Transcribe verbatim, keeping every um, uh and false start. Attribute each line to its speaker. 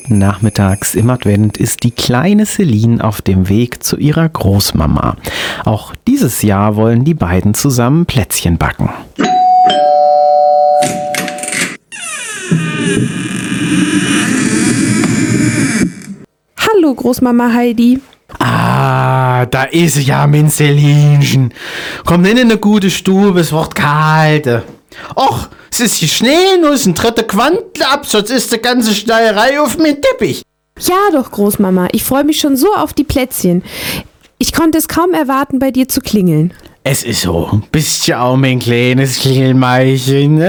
Speaker 1: Nachmittags im Advent ist die kleine Celine auf dem Weg zu ihrer Großmama. Auch dieses Jahr wollen die beiden zusammen Plätzchen backen.
Speaker 2: Hallo Großmama Heidi.
Speaker 1: Ah, da ist sie ja, mein Celinchen. Komm in eine gute Stube, es wird kalt. Och, es ist hier Schneenuss, ein dritter Quantel ab, sonst ist die ganze Schneierei auf meinem Teppich.
Speaker 2: Ja doch, Großmama, ich freue mich schon so auf die Plätzchen. Ich konnte es kaum erwarten, bei dir zu klingeln.
Speaker 1: Es ist so, bist ja auch mein kleines Klingelmeilchen, ne?